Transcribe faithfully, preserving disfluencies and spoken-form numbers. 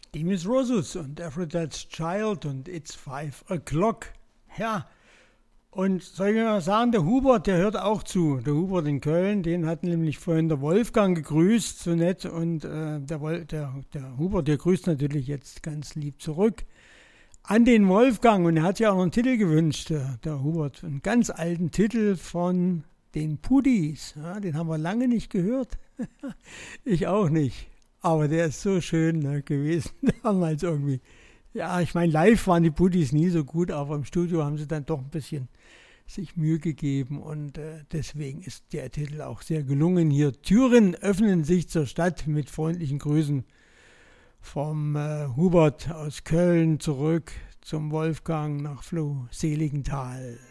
Demis Roussos und Aphrodite's Child und It's Five O'Clock. Ja, und soll ich mal sagen, der Hubert, der hört auch zu. Der Hubert in Köln, den hat nämlich vorhin der Wolfgang gegrüßt, so nett. Und äh, der, Wol- der, der Hubert, der grüßt natürlich jetzt ganz lieb zurück an den Wolfgang. Und er hat ja auch noch einen Titel gewünscht, der, der Hubert. Einen ganz alten Titel von den Puddies. Ja, den haben wir lange nicht gehört. Ich auch nicht. Aber der ist so schön ne, gewesen damals irgendwie. Ja, ich meine, live waren die Puddies nie so gut, aber im Studio haben sie dann doch ein bisschen sich Mühe gegeben und äh, deswegen ist der Titel auch sehr gelungen. Hier Türen öffnen sich zur Stadt mit freundlichen Grüßen vom äh, Hubert aus Köln zurück zum Wolfgang nach Floh Seligenthal.